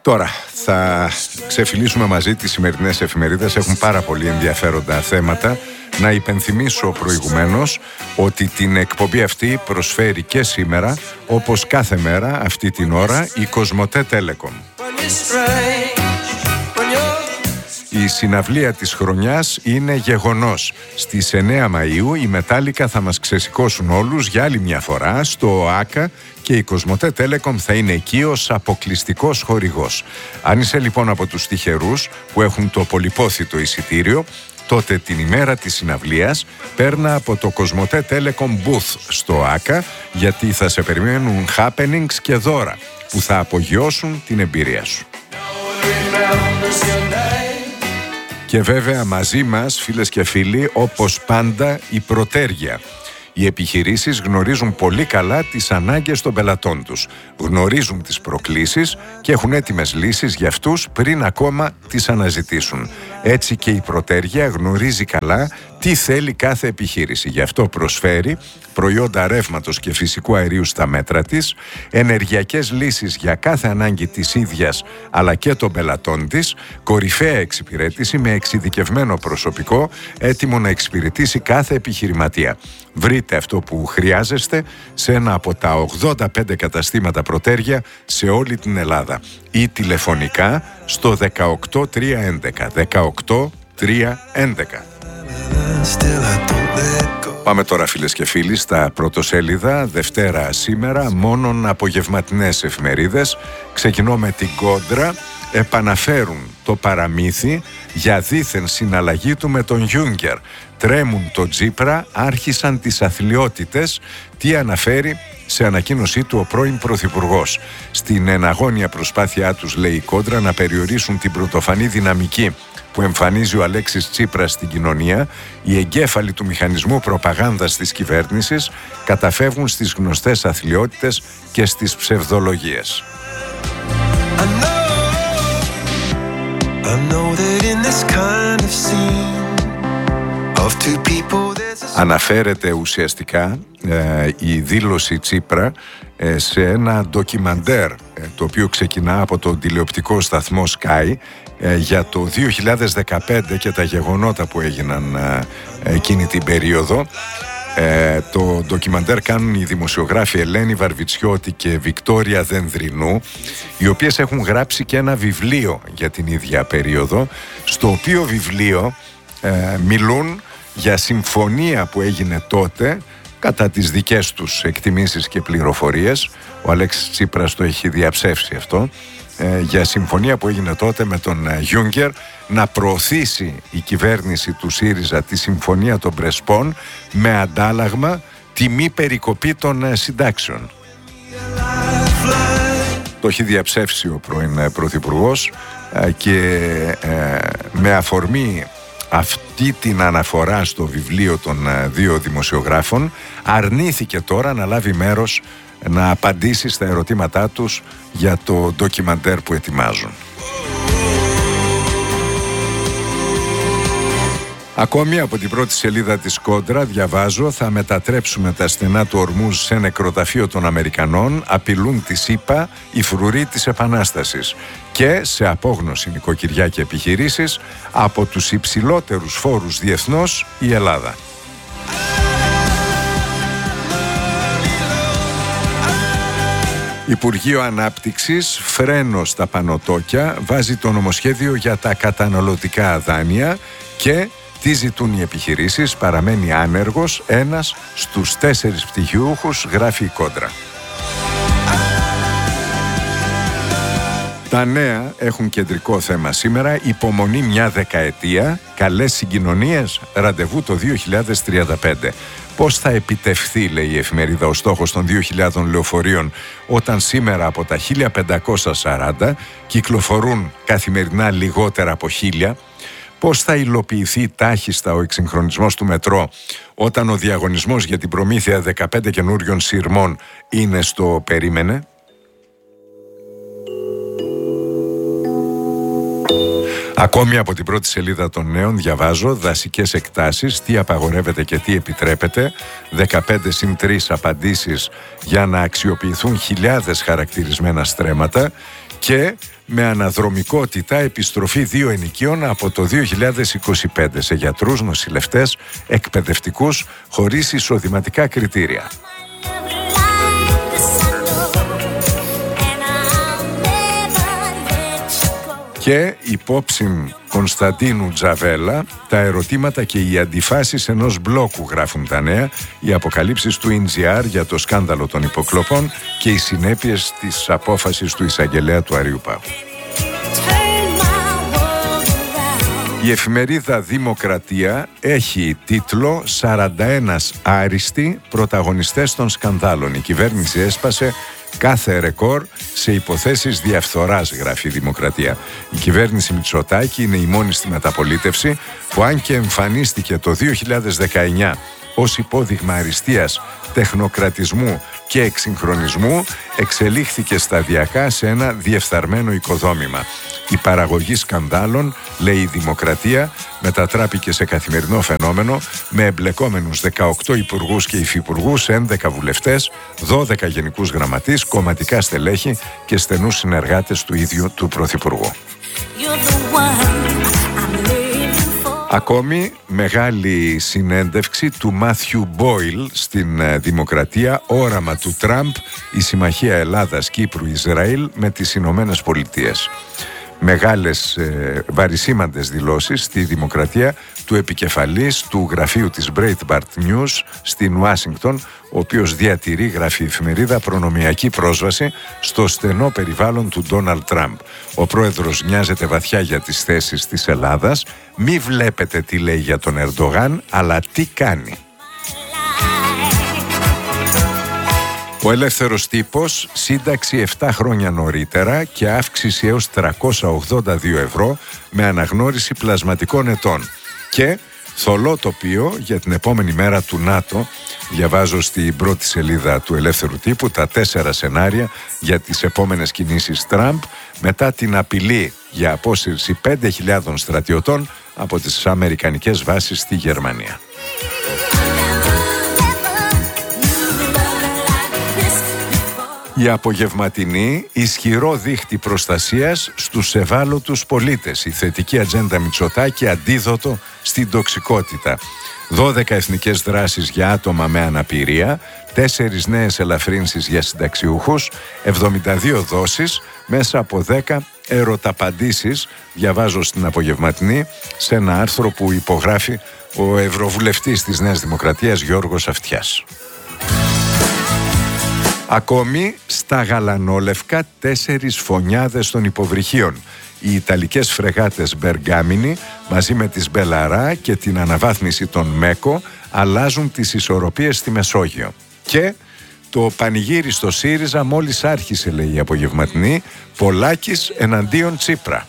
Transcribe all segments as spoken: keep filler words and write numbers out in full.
Τώρα θα ξεφυλίσουμε μαζί τις σημερινές εφημερίδες. Έχουν πάρα πολύ ενδιαφέροντα θέματα. Να υπενθυμίσω προηγουμένως ότι την εκπομπή αυτή προσφέρει και σήμερα, όπως κάθε μέρα αυτή την ώρα, η Κοσμοτέ Telecom. Η συναυλία της χρονιάς είναι γεγονός. Στις εννέα Μαΐου οι Μετάλλικα θα μας ξεσηκώσουν όλους για άλλη μια φορά στο ΟΑΚΑ και η Κοσμοτέ Telecom θα είναι εκεί ως αποκλειστικός χορηγός. Αν είσαι λοιπόν από τους τυχερούς που έχουν το πολυπόθητο εισιτήριο, τότε την ημέρα της συναυλίας παίρνα από το Κοσμοτέ Telecom Booth στο ΟΑΚΑ, γιατί θα σε περιμένουν happenings και δώρα που θα απογειώσουν την εμπειρία σου. Και βέβαια μαζί μας, φίλες και φίλοι, όπως πάντα η Πρωτέργεια. Οι επιχειρήσεις γνωρίζουν πολύ καλά τις ανάγκες των πελατών τους. Γνωρίζουν τις προκλήσεις και έχουν έτοιμες λύσεις για αυτούς πριν ακόμα τις αναζητήσουν. Έτσι και η Πρωτέργεια γνωρίζει καλά τι θέλει κάθε επιχείρηση. Γι' αυτό προσφέρει προϊόντα ρεύματος και φυσικού αερίου στα μέτρα της, ενεργειακές λύσεις για κάθε ανάγκη της ίδιας αλλά και των πελατών της, κορυφαία εξυπηρέτηση με εξειδικευμένο προσωπικό έτοιμο να εξυπηρετήσει κάθε επιχειρηματία. Βρείτε αυτό που χρειάζεστε σε ένα από τα ογδόντα πέντε καταστήματα Πρωτέργεια σε όλη την Ελλάδα ή τηλεφωνικά στο δεκαοκτώ τριακόσια έντεκα. δεκαοκτώ τριακόσια έντεκα. Πάμε τώρα, φίλες και φίλοι, στα πρωτοσέλιδα. Δευτέρα σήμερα, μόνον απογευματινές εφημερίδες. Ξεκινώ με την Κόντρα. Επαναφέρουν το παραμύθι για δήθεν συναλλαγή του με τον Γιούγκερ. Τρέμουν το Τσίπρα, άρχισαν τις αθλιότητες. Τι αναφέρει σε ανακοίνωσή του ο πρώην Πρωθυπουργός? Στην εναγώνια προσπάθειά τους, λέει η Κόντρα, να περιορίσουν την πρωτοφανή δυναμική που εμφανίζει ο Αλέξης Τσίπρας στην κοινωνία, οι εγκέφαλοι του μηχανισμού προπαγάνδας της κυβέρνησης καταφεύγουν στις γνωστές αθλιότητες και στις ψευδολογίες. Αναφέρεται ουσιαστικά ε, η δήλωση Τσίπρα ε, σε ένα ντοκιμαντέρ ε, το οποίο ξεκινά από τον τηλεοπτικό σταθμό Sky ε, για το δύο χιλιάδες δεκαπέντε και τα γεγονότα που έγιναν ε, εκείνη την περίοδο. Ε, το ντοκιμαντέρ κάνουν οι δημοσιογράφοι Ελένη Βαρβιτσιώτη και Βικτόρια Δενδρινού, οι οποίες έχουν γράψει και ένα βιβλίο για την ίδια περίοδο, στο οποίο βιβλίο ε, μιλούν για συμφωνία που έγινε τότε κατά τις δικές τους εκτιμήσεις και πληροφορίες. Ο Αλέξης Τσίπρας το έχει διαψεύσει αυτό, ε, για συμφωνία που έγινε τότε με τον Γιούγκερ να προωθήσει η κυβέρνηση του ΣΥΡΙΖΑ τη συμφωνία των Πρεσπών με αντάλλαγμα τη μη περικοπή των συντάξεων. Το έχει διαψεύσει ο πρώην Πρωθυπουργός ε, και ε, με αφορμή αυτή την αναφορά στο βιβλίο των δύο δημοσιογράφων αρνήθηκε τώρα να λάβει μέρος να απαντήσει στα ερωτήματά τους για το ντοκιμαντέρ που ετοιμάζουν. Ακόμη από την πρώτη σελίδα της Κόντρα διαβάζω: θα μετατρέψουμε τα στενά του Ορμούζ σε νεκροταφείο των Αμερικανών, απειλούν τη ΣΥΠΑ οι φρουροί της Επανάστασης, και σε απόγνωση νοικοκυριά και επιχειρήσεις από τους υψηλότερους φόρους διεθνώς η Ελλάδα. Υπουργείο Ανάπτυξης, φρένο στα πανωτόκια, βάζει το νομοσχέδιο για τα καταναλωτικά δάνεια και τι ζητούν οι επιχειρήσεις? Παραμένει άνεργος ένας στους τέσσερις πτυχιούχους, γράφει η Κόντρα. Τα νέα έχουν κεντρικό θέμα σήμερα: υπομονή μια δεκαετία, καλές συγκοινωνίες, ραντεβού το δύο χιλιάδες τριάντα πέντε. Πώς θα επιτευχθεί, λέει η εφημερίδα, ο στόχος των δύο χιλιάδων λεωφορείων όταν σήμερα από τα χίλια πεντακόσια σαράντα κυκλοφορούν καθημερινά λιγότερα από χίλια? Πώς θα υλοποιηθεί τάχιστα ο εξυγχρονισμός του μετρό όταν ο διαγωνισμός για την προμήθεια δεκαπέντε καινούριων σειρμών είναι στο περίμενε? Ακόμη από την πρώτη σελίδα των Νέων διαβάζω δασικές εκτάσεις, τι απαγορεύεται και τι επιτρέπεται, δεκαπέντε συν τρεις απαντήσεις για να αξιοποιηθούν χιλιάδες χαρακτηρισμένα στρέμματα και με αναδρομικότητα επιστροφή δύο ενοικίων από το δύο χιλιάδες είκοσι πέντε σε γιατρούς, νοσηλευτές, εκπαιδευτικούς χωρίς εισοδηματικά κριτήρια. Και υπόψη Κωνσταντίνου Τζαβέλα, τα ερωτήματα και οι αντιφάσεις ενός μπλόκου, γράφουν τα Νέα, οι αποκαλύψεις του ι τζι αρ για το σκάνδαλο των υποκλοπών και οι συνέπειες της απόφασης του εισαγγελέα του Αριού Πάγου. Η εφημερίδα Δημοκρατία έχει τίτλο «σαράντα ένα άριστοι πρωταγωνιστές των σκανδάλων. Η κυβέρνηση έσπασε κάθε ρεκόρ σε υποθέσεις διαφθοράς», γράφει η Δημοκρατία. Η κυβέρνηση Μητσοτάκη είναι η μόνη στη μεταπολίτευση που, αν και εμφανίστηκε το δύο χιλιάδες δεκαεννιά ως υπόδειγμα αριστείας, τεχνοκρατισμού και εξυγχρονισμού, εξελίχθηκε σταδιακά σε ένα διεφθαρμένο οικοδόμημα. Η παραγωγή σκανδάλων, λέει η Δημοκρατία, μετατράπηκε σε καθημερινό φαινόμενο, με εμπλεκόμενους δεκαοκτώ υπουργούς και υφυπουργούς, έντεκα βουλευτές, δώδεκα γενικούς γραμματείς, κομματικά στελέχη και στενούς συνεργάτες του ίδιου του Πρωθυπουργού. Ακόμη μεγάλη συνέντευξη του Μάθιου Μπόιλ στην Δημοκρατία, όραμα του Τραμπ, η συμμαχία Ελλάδας-Κύπρου-Ισραήλ με τις Ηνωμένες Πολιτείες. Μεγάλες ε, βαρισίμαντες δηλώσεις στη Δημοκρατία του επικεφαλής του γραφείου της Breitbart News στην Ουάσιγκτον, ο οποίος διατηρεί, γράφει η εφημερίδα, προνομιακή πρόσβαση στο στενό περιβάλλον του Ντόναλντ Τραμπ. Ο πρόεδρος νοιάζεται βαθιά για τις θέσεις της Ελλάδας. Μη βλέπετε τι λέει για τον Ερντογάν, αλλά τι κάνει. Ο Ελεύθερος Τύπος, σύνταξη επτά χρόνια νωρίτερα και αύξηση έως τριακόσια ογδόντα δύο ευρώ με αναγνώριση πλασματικών ετών. Και θολό τοπίο για την επόμενη μέρα του ΝΑΤΟ. Διαβάζω στην πρώτη σελίδα του Ελεύθερου Τύπου τα τέσσερα σενάρια για τις επόμενες κινήσεις Τραμπ μετά την απειλή για απόσυρση πέντε χιλιάδων στρατιωτών από τις αμερικανικές βάσεις στη Γερμανία. Η απογευματινή, ισχυρό δίχτυ προστασίας στους ευάλωτους πολίτες. Η θετική ατζέντα Μητσοτάκη, αντίδοτο στην τοξικότητα. δώδεκα εθνικές δράσεις για άτομα με αναπηρία, τέσσερις νέες ελαφρύνσεις για συνταξιούχους, εβδομήντα δύο δόσεις μέσα από δέκα ερωταπαντήσεις, διαβάζω στην απογευματινή, σε ένα άρθρο που υπογράφει ο Ευρωβουλευτής της Νέας Δημοκρατίας Γιώργος Αυτιάς. Ακόμη στα γαλανόλευκα τέσσερις φωνιάδες των υποβρυχίων. Οι Ιταλικές φρεγάτες Μπεργάμινι μαζί με τις Μπελαρά και την αναβάθμιση των Μέκο αλλάζουν τις ισορροπίες στη Μεσόγειο. Και το πανηγύρι στο ΣΥΡΙΖΑ μόλις άρχισε, λέει η απογευματινή, Πολάκης εναντίον Τσίπρα.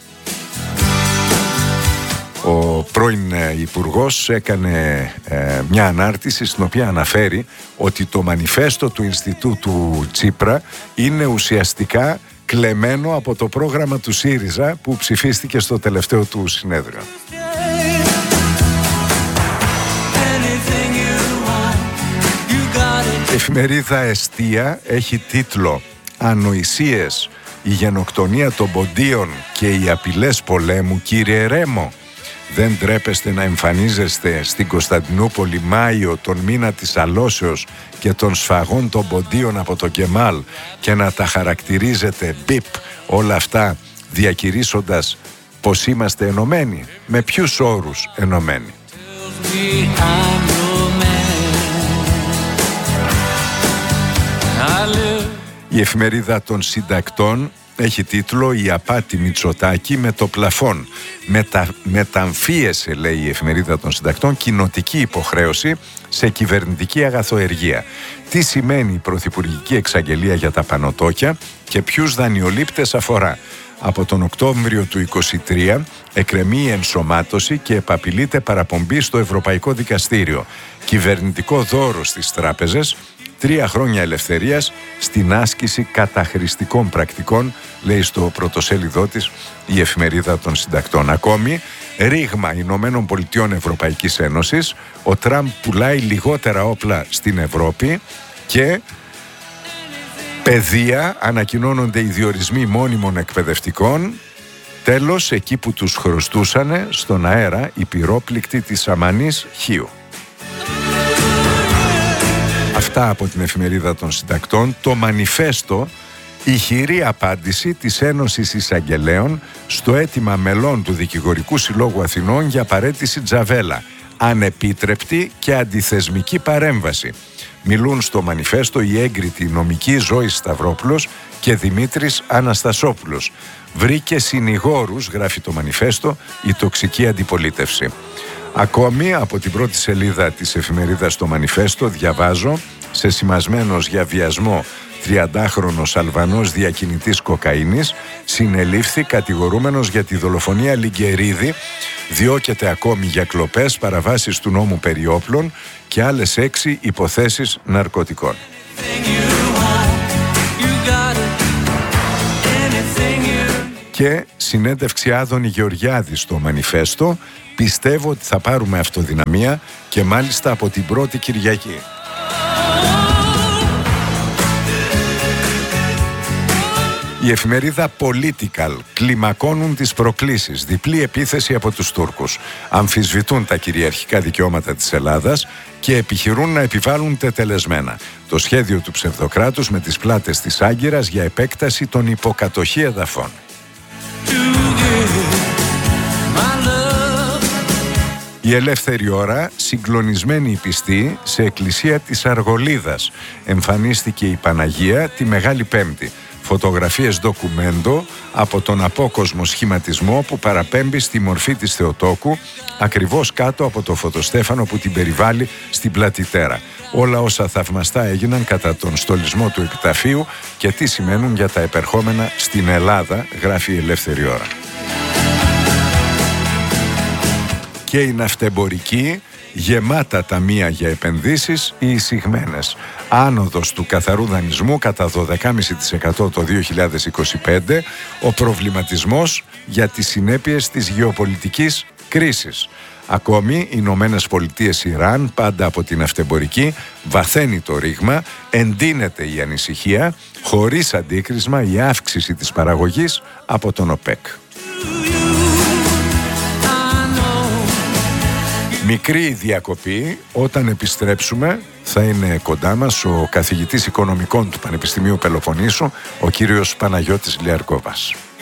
Ο πρώην Υπουργός έκανε ε, μια ανάρτηση στην οποία αναφέρει ότι το μανιφέστο του Ινστιτούτου Τσίπρα είναι ουσιαστικά κλεμμένο από το πρόγραμμα του ΣΥΡΙΖΑ που ψηφίστηκε στο τελευταίο του συνέδριο. Η εφημερίδα Εστία έχει τίτλο «Ανοησίες, η γενοκτονία των ποντίων και οι απειλές πολέμου, κύριε Ρέμο». Δεν τρέπεστε να εμφανίζεστε στην Κωνσταντινούπολη Μάιο, τον μήνα της αλώσεως και των σφαγών των ποντίων από το Κεμάλ, και να τα χαρακτηρίζετε μπιπ όλα αυτά, διακηρύσσοντας πως είμαστε ενωμένοι? Με ποιους όρους ενωμένοι? Η εφημερίδα των συντακτών έχει τίτλο «Η απάτη Μητσοτάκη με το πλαφόν». Μετα... Μεταμφίεσε, λέει η εφημερίδα των συντακτών, κοινοτική υποχρέωση σε κυβερνητική αγαθοεργία. Τι σημαίνει η πρωθυπουργική εξαγγελία για τα πανωτόκια και ποιους δανειολήπτες αφορά? Από τον Οκτώβριο του είκοσι τρία εκκρεμεί η ενσωμάτωση και επαπειλείται παραπομπή στο Ευρωπαϊκό Δικαστήριο. Κυβερνητικό δώρο στις τράπεζες, Τρία χρόνια ελευθερίας στην άσκηση καταχρηστικών πρακτικών, λέει στο πρωτοσέλιδό της η Εφημερίδα των Συντακτών. Ακόμη, ρήγμα Ηνωμένων Πολιτειών Ευρωπαϊκής Ένωσης, ο Τραμπ πουλάει λιγότερα όπλα στην Ευρώπη και παιδεία, ανακοινώνονται οι διορισμοί μόνιμων εκπαιδευτικών. Τέλος, εκεί που τους χρωστούσανε στον αέρα οι πυρόπληκτοι της Αμανής Χίου. Αυτά από την Εφημερίδα των Συντακτών. Το μανιφέστο, ηχηρή απάντηση της Ένωσης Εισαγγελέων στο αίτημα μελών του Δικηγορικού Συλλόγου Αθηνών για παραίτηση Τζαβέλα. Ανεπίτρεπτη και αντιθεσμική παρέμβαση. Μιλούν στο μανιφέστο η έγκριτη νομική Ζώης Σταυρόπουλος και Δημήτρης Αναστασόπουλος. Βρήκε συνηγόρους, γράφει το μανιφέστο, η τοξική αντιπολίτευση. Ακόμη από την πρώτη σελίδα της εφημερίδας το μανιφέστο διαβάζω: σεσημασμένος για βιασμό τριαντάχρονος Αλβανός διακινητής κοκαίνης συνελήφθη κατηγορούμενος για τη δολοφονία Λιγκερίδη, διώκεται ακόμη για κλοπές, παραβάσεις του νόμου περί όπλων και άλλες έξι υποθέσεις ναρκωτικών. Και συνέντευξη Άδωνη Γεωργιάδη στο μανιφέστο: πιστεύω ότι θα πάρουμε αυτοδυναμία και μάλιστα από την πρώτη Κυριακή. Η εφημερίδα Political: κλιμακώνουν τις προκλήσεις, διπλή επίθεση από τους Τούρκους. Αμφισβητούν τα κυριαρχικά δικαιώματα της Ελλάδας και επιχειρούν να επιβάλλουν τετελεσμένα το σχέδιο του ψευδοκράτους με τις πλάτες της Άγκυρας για επέκταση των υποκατοχή εδαφών. Η Ελεύθερη Ώρα: συγκλονισμένη η πιστή σε εκκλησία της Αργολίδας. Εμφανίστηκε η Παναγία τη Μεγάλη Πέμπτη. Φωτογραφίες ντοκουμέντο από τον απόκοσμο σχηματισμό που παραπέμπει στη μορφή της Θεοτόκου, ακριβώς κάτω από το φωτοστέφανο που την περιβάλλει στην Πλατητέρα. Όλα όσα θαυμαστά έγιναν κατά τον στολισμό του επιταφείου και τι σημαίνουν για τα επερχόμενα στην Ελλάδα, γράφει η Ελεύθερη Ώρα. Και η ναυτεμπορική: γεμάτα ταμεία για επενδύσεις ή εισηγμένες. Άνοδος του καθαρού δανεισμού κατά δώδεκα κόμμα πέντε τοις εκατό το δύο χιλιάδες είκοσι πέντε. Ο προβληματισμός για τις συνέπειες της γεωπολιτικής κρίσης. Ακόμη, οι Ηνωμένες Πολιτείες Ιράν, πάντα από την ναυτεμπορική, βαθαίνει το ρήγμα, εντείνεται η ανησυχία, χωρίς αντίκρισμα η αύξηση της παραγωγής από τον ΟΠΕΚ. Μικρή διακοπή, όταν επιστρέψουμε θα είναι κοντά μας ο καθηγητής οικονομικών του Πανεπιστημίου Πελοποννήσου, ο κύριος Παναγιώτης Λιαρκόβας.